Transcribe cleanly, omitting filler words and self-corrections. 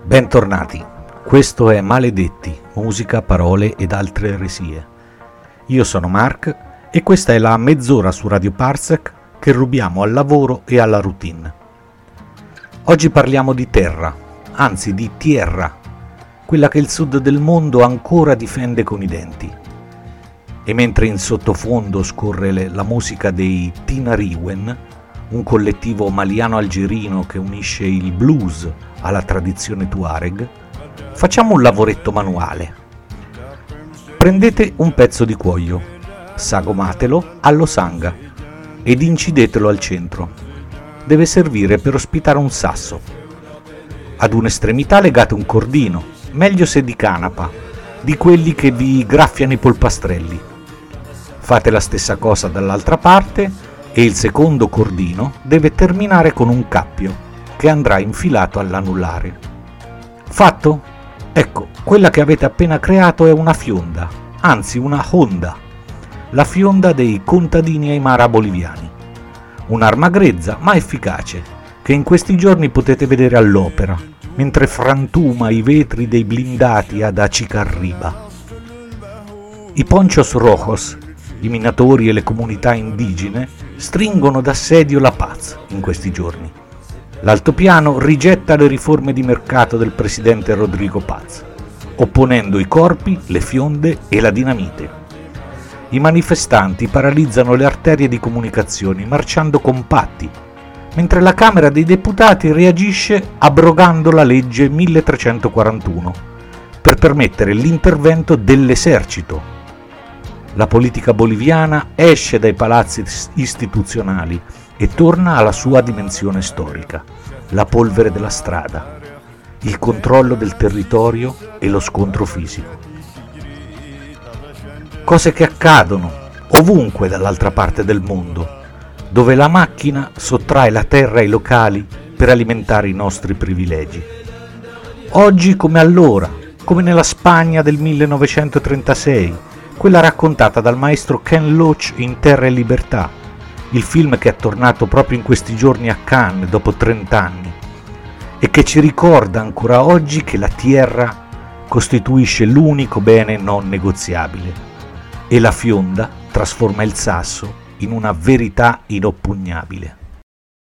Bentornati, questo è Maledetti, musica, parole ed altre eresie. Io sono Mark e questa è la mezz'ora su Radio Parsec che rubiamo al lavoro e alla routine. Oggi parliamo di terra, anzi di tierra, quella che il sud del mondo ancora difende con i denti. E mentre in sottofondo scorre la musica dei Tinariwen, un collettivo maliano-algerino che unisce il blues alla tradizione tuareg, facciamo un lavoretto manuale. Prendete un pezzo di cuoio, sagomatelo all'osanga ed incidetelo al centro. Deve servire per ospitare un sasso. Ad un'estremità legate un cordino, meglio se di canapa, di quelli che vi graffiano i polpastrelli. Fate la stessa cosa dall'altra parte e il secondo cordino deve terminare con un cappio che andrà infilato all'anulare. Fatto? Ecco, quella che avete appena creato è una fionda, anzi una honda, la fionda dei contadini aymara boliviani. Un'arma grezza ma efficace, che in questi giorni potete vedere all'opera, mentre frantuma i vetri dei blindati ad Acicarriba. I ponchos rojos, i minatori e le comunità indigene stringono d'assedio la Paz in questi giorni. L'altopiano rigetta le riforme di mercato del presidente Rodrigo Paz, opponendo i corpi, le fionde e la dinamite. I manifestanti paralizzano le arterie di comunicazioni marciando compatti, mentre la Camera dei Deputati reagisce abrogando la legge 1341 per permettere l'intervento dell'esercito. La politica boliviana esce dai palazzi istituzionali e torna alla sua dimensione storica, la polvere della strada, il controllo del territorio e lo scontro fisico. Cose che accadono ovunque dall'altra parte del mondo, dove la macchina sottrae la terra ai locali per alimentare i nostri privilegi. Oggi come allora, come nella Spagna del 1936, quella raccontata dal maestro Ken Loach in Terra e Libertà, il film che è tornato proprio in questi giorni a Cannes dopo 30 anni e che ci ricorda ancora oggi che la tierra costituisce l'unico bene non negoziabile e la fionda trasforma il sasso in una verità inoppugnabile.